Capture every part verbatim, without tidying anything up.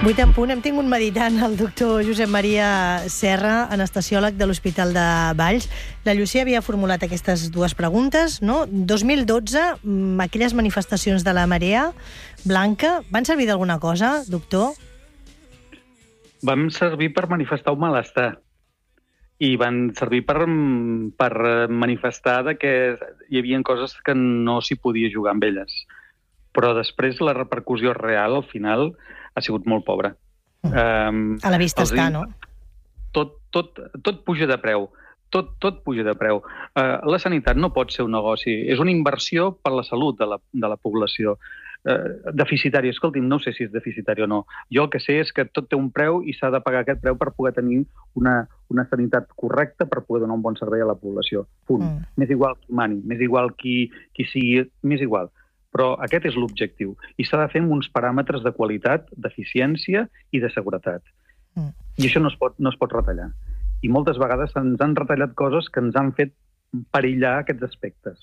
Vuit en punt. Hem tingut meditant el doctor Josep Maria Serra, anestesiòleg de l'Hospital de Valls. La Llucia havia formulat aquestes dues preguntes, no? dos mil dotze, aquelles manifestacions de la Marea Blanca, van servir d'alguna cosa, doctor? Van servir per manifestar un malestar. I van servir per, per manifestar que hi havia coses que no s'hi podia jugar amb elles. Però després la repercussió real, al final, ha sigut molt pobra. Um, a la vista està, no? Tot, tot, tot puja de preu. Tot, tot puja de preu. Uh, la sanitat no pot ser un negoci. És una inversió per la salut de la, de la població. Uh, deficitari. Escolti'm, no sé si és deficitari o no. Jo el que sé és que tot té un preu i s'ha de pagar aquest preu per poder tenir una, una sanitat correcta, per poder donar un bon servei a la població. Punt. Mm. M'és igual qui mani, m'és igual qui, qui sigui, m'és igual. Però aquest és l'objectiu. I s'ha de fer amb uns paràmetres de qualitat, d'eficiència i de seguretat. Mm. I això no es pot, no es pot retallar. I moltes vegades ens han retallat coses que ens han fet perillar aquests aspectes.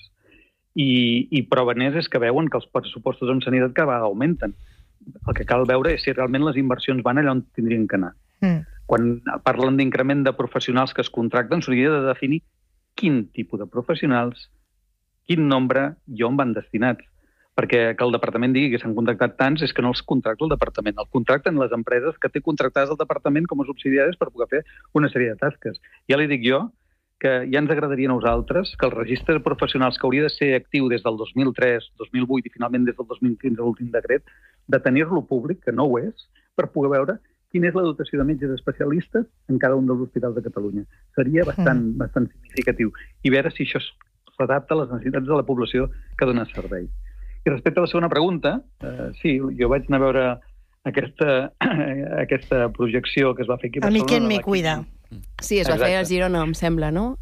I, i prova n'és és que veuen que els pressupostos en sanitat cada vegada augmenten. El que cal veure és si realment les inversions van allà on tindrien que anar. Mm. Quan parlen d'increment de professionals que es contracten, s'hauria de definir quin tipus de professionals, quin nombre i on van destinats. Perquè que el departament digui que s'han contractat tants és que no els contracta el departament. El contracten les empreses que té contractades el departament com a subsidiaris per poder fer una sèrie de tasques. Ja li dic jo que ja ens agradaria a nosaltres que el registre de professionals que hauria de ser actiu des del dos mil tres, dos mil vuit i finalment des del dos mil quinze, l'últim decret, de tenir-lo públic, que no ho és, per poder veure quina és la dotació de metges especialistes en cada un dels hospitals de Catalunya. Seria bastant, mm. bastant significatiu. I veure si això s'adapta a les necessitats de la població que dona servei. I respecte a la segona pregunta, eh, sí, jo vaig anar a veure aquesta, aquesta projecció que es va fer aquí a Barcelona. A mi qui me cuida. Sí, es va Exacte. fer a Girona, em sembla, no?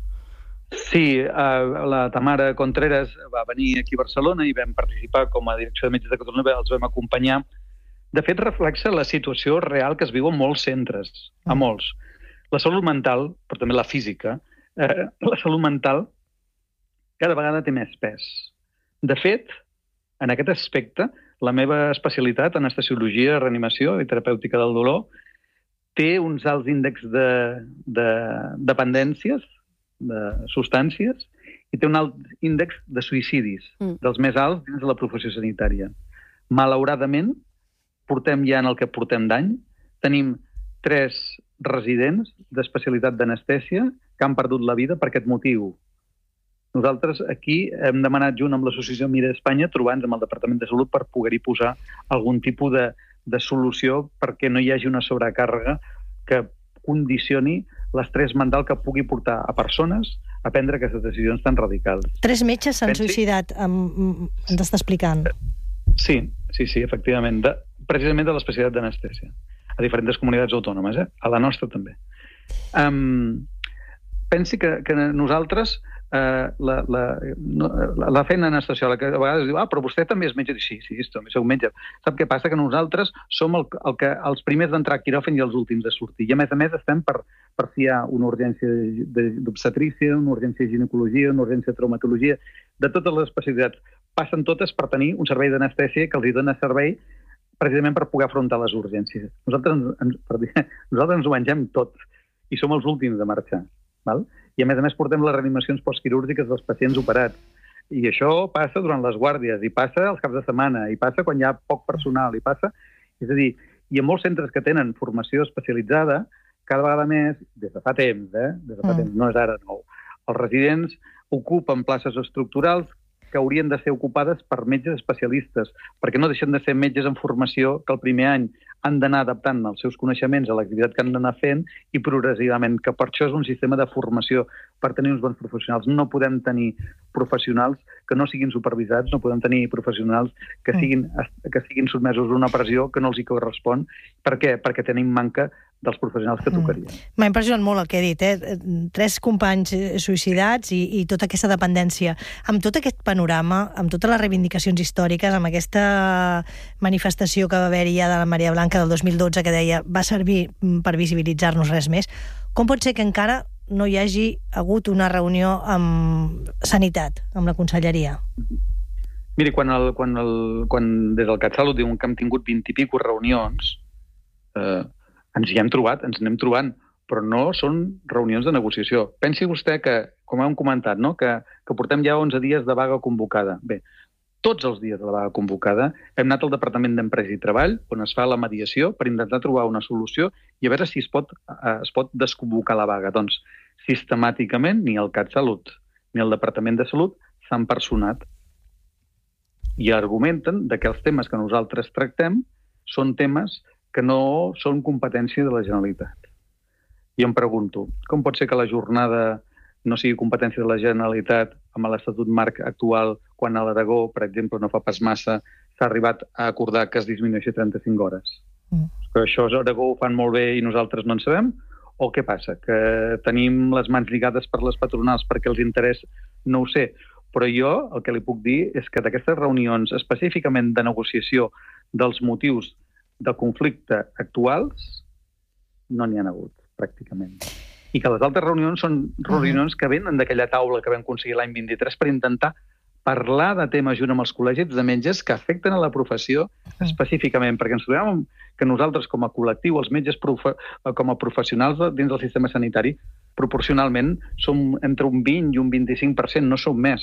Sí, eh, la Tamara Contreras va venir aquí a Barcelona i vam participar com a direcció de metges de Catalunya, els vam acompanyar. De fet, reflexa la situació real que es viu en molts centres, a molts. La salut mental, però també la física, eh, la salut mental cada vegada té més pes. De fet, en aquest aspecte, la meva especialitat, anestesiologia, reanimació i terapèutica del dolor, té uns alts índexs de, de dependències, de substàncies, i té un alt índex de suïcidis, mm. dels més alts dins de la professió sanitària. Malauradament, portem ja en el que portem d'any, tenim tres residents d'especialitat d'anestèsia que han perdut la vida per aquest motiu. Nosaltres aquí hem demanat, junt amb l'Associació Mira Espanya, trobar-nos amb el Departament de Salut per poder-hi posar algun tipus de, de solució perquè no hi hagi una sobrecàrrega que condicioni l'estrès mental que pugui portar a persones a prendre aquestes decisions tan radicals. Tres metges s'han Pensi... suïcidat, um, ens està explicant. Sí, sí, sí, efectivament. De, precisament de l'especialitat d'anestèsia. A diferents comunitats autònomes, eh? A la nostra també. Um, pensi que, que nosaltres Uh, la, la, la, la feina anestesiòloga, a vegades diu, ah, però vostè també és metge. Sí, sí, també sou metge. Sap què passa? Que nosaltres som el, el que, els primers d'entrar a quiròfan i els últims de sortir. I a més a més estem per, per si hi ha una urgència d'obstetrícia, una urgència de ginecologia, una urgència de traumatologia, de totes les especialitats. Passen totes per tenir un servei d'anestèsia que els hi dona servei precisament per poder afrontar les urgències. Nosaltres ens, per dir, nosaltres ens ho mengem tot i som els últims de marxar. Val? I a més a més portem les reanimacions postquirúrgiques dels pacients operats. I això passa durant les guàrdies, i passa els caps de setmana, i passa quan hi ha poc personal, i passa... És a dir, hi ha molts centres que tenen formació especialitzada, cada vegada més, des de fa temps, eh? Des de fa mm. temps, no és ara nou. Els residents ocupen places estructurals que haurien de ser ocupades per metges especialistes, perquè no deixen de ser metges en formació que el primer any han d'anar adaptant els seus coneixements a l'activitat que han d'anar fent i progressivament, que per això és un sistema de formació per tenir uns bons professionals. No podem tenir professionals que no siguin supervisats, no podem tenir professionals que siguin, que siguin sotmesos a una pressió que no els hi correspon. Per què? Perquè tenim manca dels professionals que tocarien. M'ha impressionat molt el que he dit, eh? Tres companys suïcidats i, i tota aquesta dependència. Amb tot aquest panorama, amb totes les reivindicacions històriques, amb aquesta manifestació que va haver-hi ja de la Marea Blanca del dos mil dotze que deia va servir per visibilitzar-nos, res més, com pot ser que encara no hi hagi hagut una reunió amb Sanitat, amb la Conselleria? Miri, quan, el, quan, el, quan des del CatSalut diuen que hem tingut vint i pico reunions, eh, ens hi hem trobat, ens n'hem trobant, però no són reunions de negociació. Pensi vostè que, com hem comentat, no? que, que portem ja onze dies de vaga convocada. Bé, tots els dies de la vaga convocada hem anat al Departament d'Empresa i Treball, on es fa la mediació per intentar trobar una solució i a veure si es pot, eh, es pot desconvocar la vaga. Doncs, sistemàticament, ni el CatSalut ni el Departament de Salut s'han personat i argumenten que els temes que nosaltres tractem són temes que no són competència de la Generalitat. I em pregunto, com pot ser que la jornada no sigui competència de la Generalitat amb l'Estatut Marc actual, quan a l'Aragó, per exemple, no fa pas massa, s'ha arribat a acordar que es disminueixi a trenta-cinc hores? Mm. Que això a Aragó ho fan molt bé i nosaltres no en sabem? O què passa? Que tenim les mans lligades per les patronals perquè els interessa? No ho sé. Però jo el que li puc dir és que d'aquestes reunions específicament de negociació dels motius de conflicte actuals no n'hi ha hagut, pràcticament. I que les altres reunions són reunions que venen d'aquella taula que vam aconseguir l'any vint-i-tres per intentar parlar de temes junt amb els col·legis de metges que afecten a la professió específicament, perquè ens trobem que nosaltres com a col·lectiu, els metges profe com a professionals dins del sistema sanitari, proporcionalment som entre un vint i un vint-i-cinc per cent, no som més.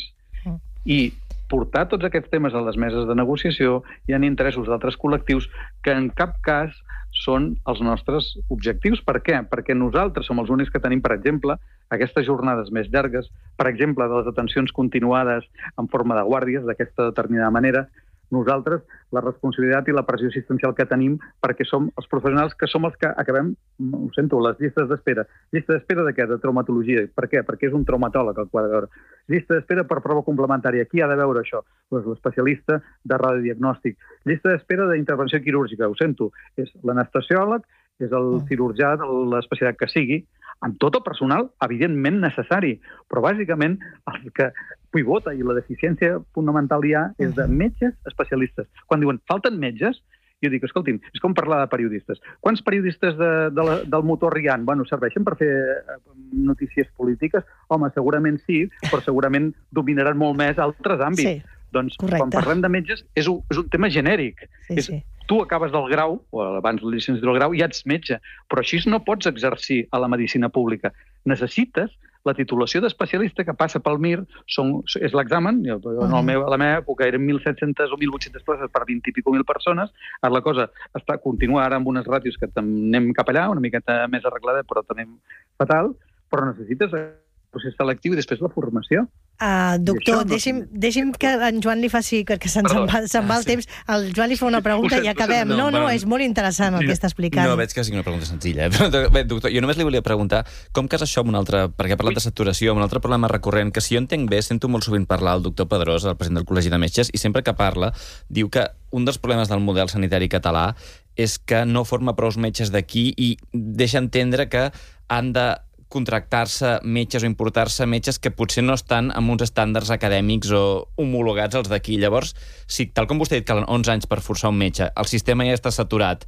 I portar tots aquests temes a les meses de negociació hi ha interessos d'altres col·lectius que en cap cas són els nostres objectius. Per què? Perquè nosaltres som els únics que tenim, per exemple, aquestes jornades més llargues, per exemple, de les atencions continuades en forma de guàrdies, d'aquesta determinada manera. Nosaltres, la responsabilitat i la pressió assistencial que tenim perquè som els professionals que som els que acabem, ho sento, les llistes d'espera. Llista d'espera de què? De traumatologia. Per què? Perquè és un traumatòleg el que ho ha de veure. Llista d'espera per prova complementària. Qui ha de veure això? Pues l'especialista de radiodiagnòstic. Llista d'espera d'intervenció quirúrgica. Ho sento, és l'anestesiòleg, és el cirurgià de l'especialitat que sigui, amb tot el personal, evidentment, necessari. Però, bàsicament, el que pivota i la deficiència fonamental hi ha és de metges especialistes. Quan diuen, falten metges, jo dic, escolti'm, és com parlar de periodistes. Quants periodistes de, de la, del motor hi ha? Bueno, serveixen per fer notícies polítiques? Home, segurament sí, però segurament dominaran molt més altres àmbits. Sí. Doncs, correcte. Quan parlem de metges, és un, és un tema genèric. Sí, és, sí. Tu acabes del grau, o abans de la llicenciatura del grau, ja ets metge, però així no pots exercir a la medicina pública. Necessites la titulació d'especialista que passa pel M I R, són, és l'examen, en el meu, a la meva època eren mil set-centes o mil vuit-centes places per vint i pico mil persones, ara la cosa està, continua ara amb unes ràtios que anem cap allà, una miqueta més arreglada, però també fatal, però necessites el procés selectiu i després la formació. Uh, doctor, no... deixi'm, deixi'm que en Joan li faci, que se'n va, se va el temps, el Joan li fa una pregunta i acabem. No, no, és molt interessant el que està explicant. No, veig que sigui una pregunta senzilla. Bé, doctor, jo només li volia preguntar com cas això amb un altre, perquè ha parlat de saturació, amb un altre problema recurrent, que si jo entenc bé, sento molt sovint parlar el doctor Pedrós, el president del Col·legi de Metges, i sempre que parla, diu que un dels problemes del model sanitari català és que no forma prous metges d'aquí i deixa entendre que han de contractar-se metges o importar-se metges que potser no estan amb uns estàndards acadèmics o homologats als d'aquí. Llavors, si tal com vostè ha dit, calen onze anys per forçar un metge, el sistema ja està saturat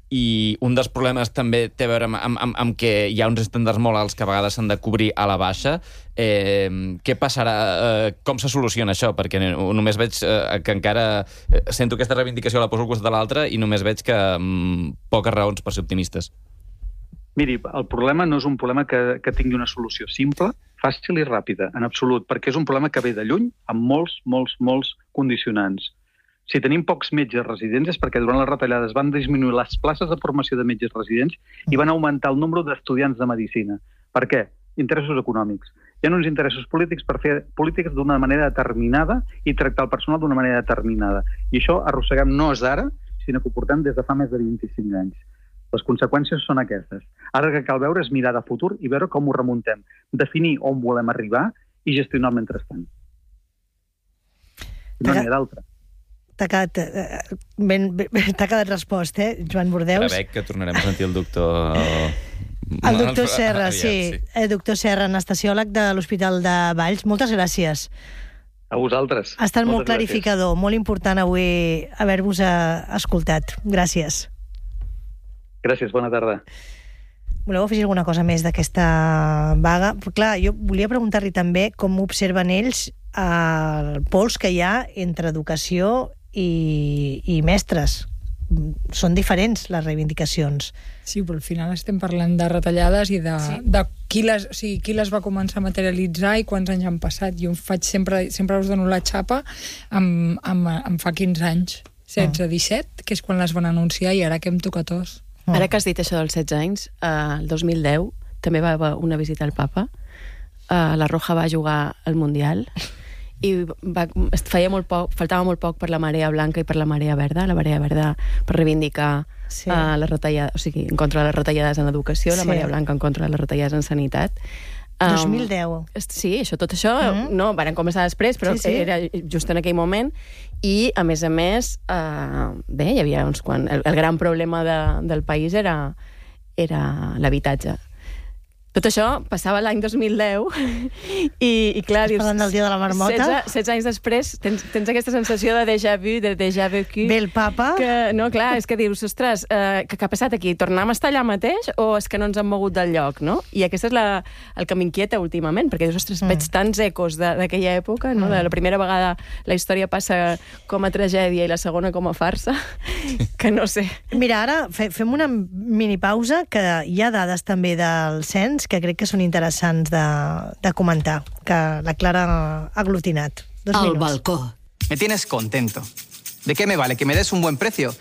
i un dels problemes també té a veure amb, amb, amb, amb que hi ha uns estàndards molt alts que a vegades s'han de cobrir a la baixa, eh, què passarà? Eh, com se soluciona això? Perquè només veig eh, que encara eh, sento aquesta reivindicació, la poso al costat de l'altra i només veig que mm, poques raons per ser optimistes. Miri, el problema no és un problema que, que tingui una solució simple, fàcil i ràpida, en absolut, perquè és un problema que ve de lluny amb molts, molts, molts condicionants. Si tenim pocs metges residents és perquè durant les retallades van disminuir les places de formació de metges residents i van augmentar el nombre d'estudiants de medicina. Per què? Interessos econòmics. Hi ha uns interessos polítics per fer polítiques d'una manera determinada i tractar el personal d'una manera determinada. I això arrosseguem no és d'ara, sinó que ho portem des de fa més de vint-i-cinc anys. Les conseqüències són aquestes. Ara el que cal veure és mirar de futur i veure com ho remuntem. Definir on volem arribar i gestionar el mentrestant. No n'hi ha d'altra. T'ha quedat, eh, ben, ben, t'ha quedat respost, eh, Joan Bordeus? Prevec que tornarem a sentir el doctor... El doctor Serra, sí. El doctor Serra, anestesiòleg de l'Hospital de Valls. Moltes gràcies. A vosaltres. Ha estat molt clarificador, molt important avui haver-vos escoltat. Gràcies. Gràcies, bona tarda. Voleu afegir alguna cosa més d'aquesta vaga? Però, clar, jo volia preguntar-li també com observen ells el pols que hi ha entre educació i, i mestres. són diferents les reivindicacions. Sí, però al final estem parlant de retallades i de, sí. de qui, les, o sigui, qui les va començar a materialitzar i quants anys han passat. Jo faig sempre, sempre us dono la xapa amb, amb, amb fa quinze anys, setze, disset, que és quan les van anunciar, i ara que em toca tos. Mm. Ara que has dit això dels setze anys, eh, el dos mil deu també va haver una visita al papa. Eh, la Roja va jugar al Mundial i va, feia molt poc, faltava molt poc per la marea blanca i per la marea verda, la marea verda per reivindicar sí. uh, les retallades, o sigui, en contra de les retallades en educació, sí. la marea blanca en contra de les retallades en sanitat. Um, dos mil deu. Sí, això, tot això, mm. no, van començar després, però sí, sí. era just en aquell moment, i, a més a més, uh, bé, hi havia uns quan... El, el gran problema de, del país era, era l'habitatge. Tot això passava l'any dos mil deu i, i clar, dius... Parlant del dia de la marmota. setze, setze anys després tens, tens aquesta sensació de déjà vu, de déjà vécu. Ve el papa. Que, no, clar, és que dius, ostres, eh, què ha passat aquí? Tornem a estar allà mateix o és que no ens hem mogut del lloc, no? I aquest és la, el que m'inquieta últimament, perquè dius, ostres, mm. veig tants ecos d'aquella època, no? Mm. De la primera vegada la història passa com a tragèdia i la segona com a farsa, que no sé. Mira, ara fe, fem una minipausa, que hi ha dades també del cens que crec que són interessants de, de comentar, que la Clara ha aglutinat. Dos Al minuts. balcó. Me tienes contento. ¿De qué me vale que me des un buen precio